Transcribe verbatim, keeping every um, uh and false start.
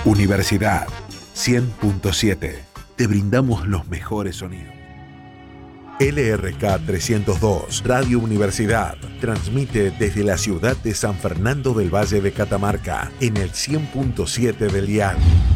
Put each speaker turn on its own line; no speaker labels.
Universidad cien punto siete. Te brindamos los mejores sonidos. L R K trescientos dos, Radio Universidad, transmite desde la ciudad de San Fernando del Valle de Catamarca, en el cien punto siete del dial.